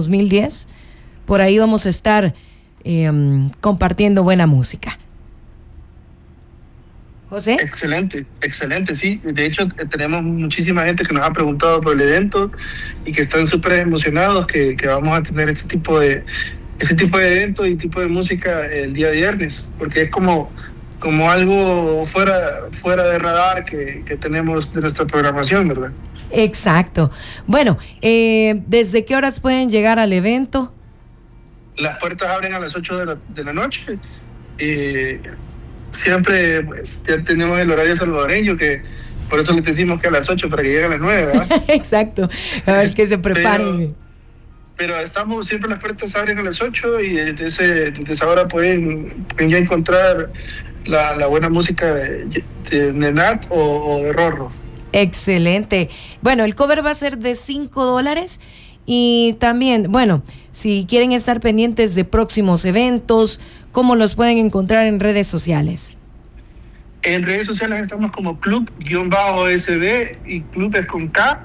2010. Por ahí vamos a estar compartiendo buena música. José. Excelente, sí. De hecho, tenemos muchísima gente que nos ha preguntado por el evento y que están súper emocionados que vamos a tener ese tipo de evento y tipo de música el día viernes, porque es como algo fuera de radar que tenemos de nuestra programación, ¿verdad? Exacto. Bueno, ¿desde qué horas pueden llegar al evento? Las puertas abren a las 8 de la noche. Siempre pues, ya tenemos el horario salvadoreño, que por eso les decimos que a las 8 para que lleguen a las 9, ¿verdad? Exacto, a ver que se preparen. Pero siempre las puertas abren a las 8 y desde esa hora pueden ya encontrar la buena música de Nat o de Rorro. Excelente. Bueno, el cover va a ser de $5 y también, bueno, si quieren estar pendientes de próximos eventos, ¿cómo los pueden encontrar en redes sociales? En redes sociales estamos como club-sb y club es con K.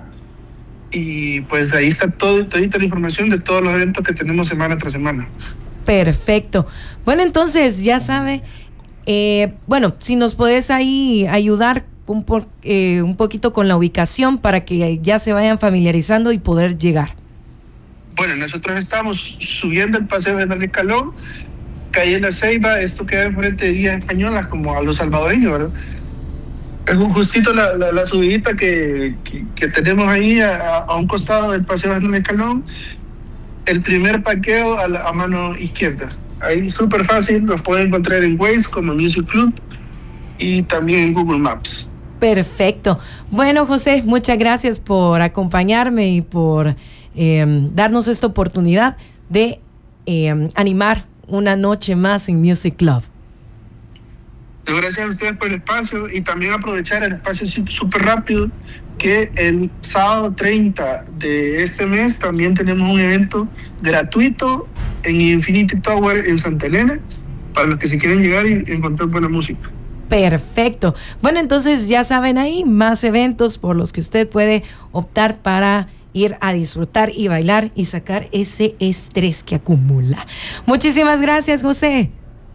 Y pues ahí está toda la información de todos los eventos que tenemos semana tras semana. Perfecto. Bueno, entonces ya sabe, bueno, si nos puedes ahí ayudar un poquito con la ubicación para que ya se vayan familiarizando y poder llegar. Bueno, nosotros estamos subiendo el Paseo General Escalón, calle La Ceiba, esto queda enfrente de Guías Españolas, como a los salvadoreños, ¿verdad? Es justito la subidita que tenemos ahí a un costado del Paseo General Escalón, el primer parqueo a mano izquierda. Ahí súper fácil, nos pueden encontrar en Waze como Music Club y también en Google Maps. Perfecto. Bueno, José, muchas gracias por acompañarme y por darnos esta oportunidad de animar una noche más en Music Club. Gracias a ustedes por el espacio y también aprovechar el espacio súper rápido que el sábado 30 de este mes también tenemos un evento gratuito en Infinity Tower en Santa Elena para los que se quieren llegar y encontrar buena música. Perfecto. Bueno, entonces ya saben ahí más eventos por los que usted puede optar para ir a disfrutar y bailar y sacar ese estrés que acumula. Muchísimas gracias, José.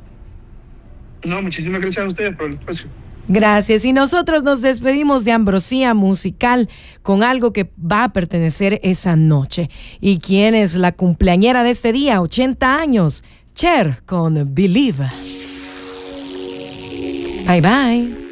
No, muchísimas gracias a ustedes por el espacio. Gracias. Y nosotros nos despedimos de Ambrosía Musical con algo que va a pertenecer esa noche. ¿Y quién es la cumpleañera de este día? 80 años. Cher con Believe. Bye bye.